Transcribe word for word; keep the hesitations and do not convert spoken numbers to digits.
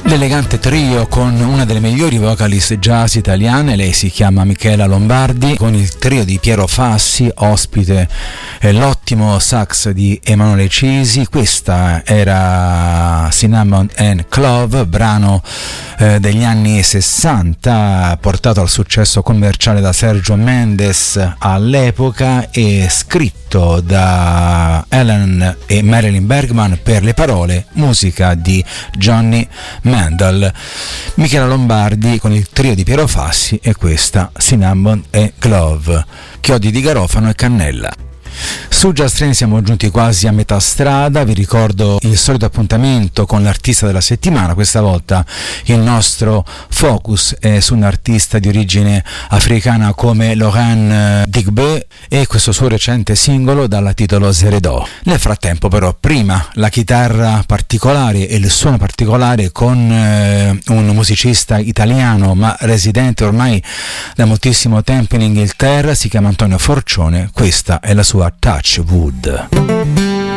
L'elegante trio con una delle migliori vocalist jazz italiane, lei si chiama Michela Lombardi, con il trio di Piero Fassi, ospite eh, l'ottimo sax di Emanuele Cisi. Questa era Cinnamon and Clove, brano eh, degli anni sessanta, portato al successo commerciale da Sergio Mendes all'epoca e scritto da Ellen e Marilyn Bergman per le parole, musica di Johnny Mandel. Michela Lombardi con il trio di Piero Fassi e questa Cinnamon e Clove, chiodi di garofano e cannella. Su Jazz Train siamo giunti quasi a metà strada, vi ricordo il solito appuntamento con l'artista della settimana. Questa volta il nostro focus è su un artista di origine africana come Laurent Digbe e questo suo recente singolo dal titolo Zeredo. Nel frattempo però, prima la chitarra particolare e il suono particolare con eh, un musicista italiano ma residente ormai da moltissimo tempo in Inghilterra, si chiama Antonio Forcione. Questa è la sua Touch Wood.